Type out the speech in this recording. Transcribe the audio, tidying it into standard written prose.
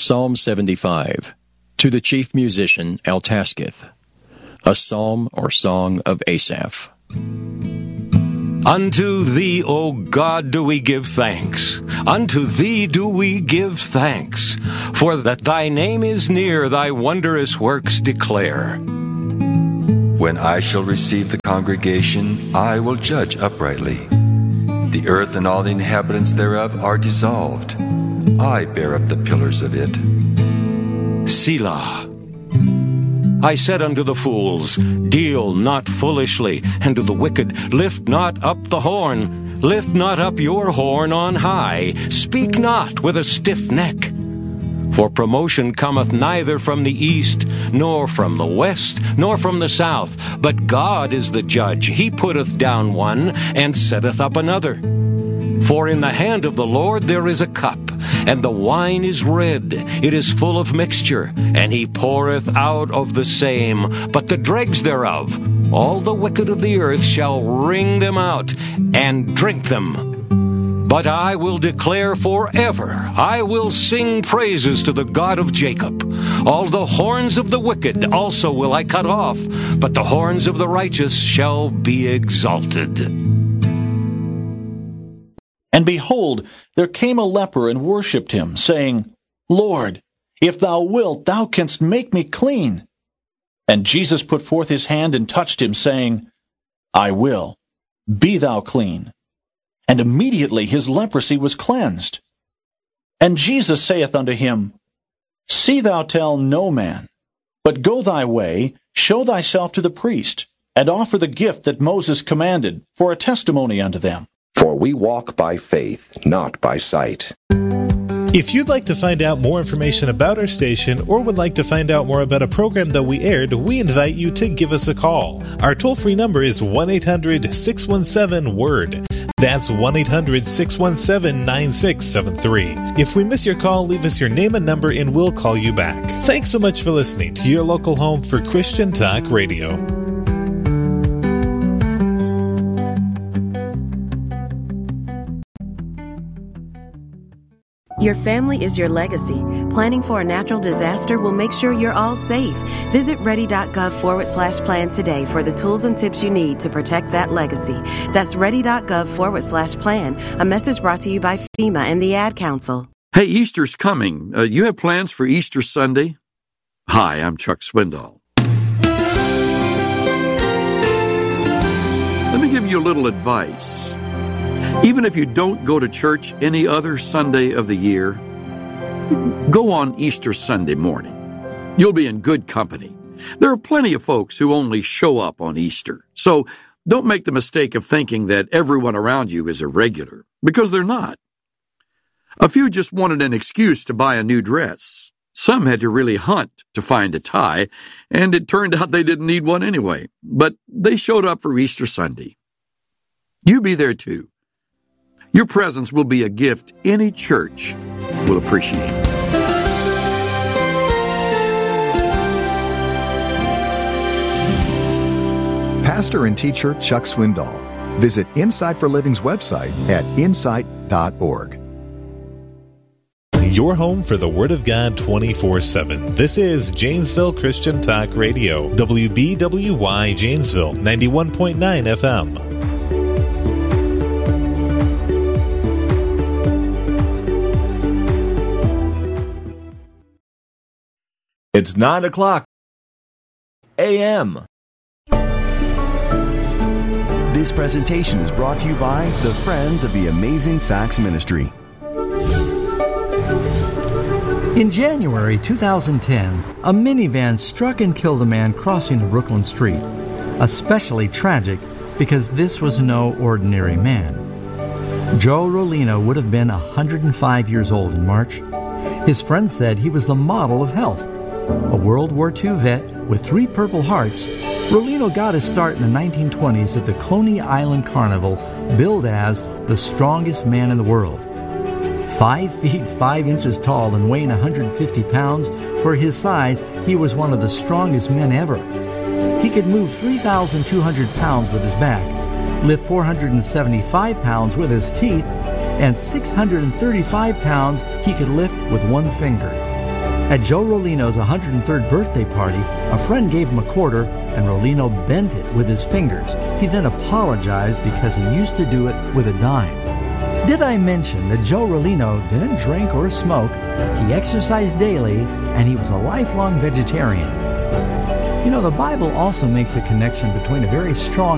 Psalm 75. To the chief musician Altasketh. A psalm or song of Asaph. Unto thee, O God, do we give thanks. Unto thee do we give thanks. For that thy name is near, thy wondrous works declare. When I shall receive the congregation, I will judge uprightly. The earth and all the inhabitants thereof are dissolved. I bear up the pillars of it. Selah. I said unto the fools, deal not foolishly, and to the wicked, lift not up the horn. Lift not up your horn on high. Speak not with a stiff neck. For promotion cometh neither from the east, nor from the west, nor from the south. But God is the judge. He putteth down one, and setteth up another. For in the hand of the Lord there is a cup, and the wine is red, it is full of mixture, and he poureth out of the same, but the dregs thereof, all the wicked of the earth shall wring them out, and drink them. But I will declare forever, I will sing praises to the God of Jacob. All the horns of the wicked also will I cut off, but the horns of the righteous shall be exalted. And behold, there came a leper and worshipped him, saying, Lord, if thou wilt, thou canst make me clean. And Jesus put forth his hand and touched him, saying, I will, be thou clean. And immediately his leprosy was cleansed. And Jesus saith unto him, See thou tell no man, but go thy way, show thyself to the priest, and offer the gift that Moses commanded, for a testimony unto them. For we walk by faith, not by sight. If you'd like to find out more information about our station or would like to find out more about a program that we aired, we invite you to give us a call. Our toll-free number is 1-800-617-WORD. That's 1-800-617-9673. If we miss your call, leave us your name and number and we'll call you back. Thanks so much for listening to your local home for Christian Talk Radio. Your family is your legacy. Planning for a natural disaster will make sure you're all safe. Visit ready.gov/plan today for the tools and tips you need to protect that legacy. That's ready.gov/plan. A message brought to you by FEMA and the Ad Council. Hey, Easter's coming. You have plans for Easter Sunday? Hi, I'm Chuck Swindoll. Let me give you a little advice. Even if you don't go to church any other Sunday of the year, go on Easter Sunday morning. You'll be in good company. There are plenty of folks who only show up on Easter, so don't make the mistake of thinking that everyone around you is a regular, because they're not. A few just wanted an excuse to buy a new dress. Some had to really hunt to find a tie, and it turned out they didn't need one anyway, but they showed up for Easter Sunday. You be there too. Your presence will be a gift any church will appreciate. Pastor and teacher Chuck Swindoll. Visit Insight for Living's website at insight.org. Your home for the Word of God 24/7. This is Janesville Christian Talk Radio. WBWY Janesville, 91.9 FM. It's 9 o'clock a.m. This presentation is brought to you by the Friends of the Amazing Facts Ministry. In January 2010, a minivan struck and killed a man crossing Brooklyn Street. Especially tragic because this was no ordinary man. Joe Rolino would have been 105 years old in March. His friends said he was the model of health. A World War II vet with 3 Purple Hearts, Rolino got his start in the 1920s at the Coney Island Carnival, billed as the strongest man in the world. 5 feet 5 inches tall and weighing 150 pounds, for his size, he was one of the strongest men ever. He could move 3,200 pounds with his back, lift 475 pounds with his teeth, and 635 pounds he could lift with one finger. At Joe Rolino's 103rd birthday party, a friend gave him a quarter and Rolino bent it with his fingers. He then apologized because he used to do it with a dime. Did I mention that Joe Rolino didn't drink or smoke, he exercised daily, and he was a lifelong vegetarian? You know, the Bible also makes a connection between a very strong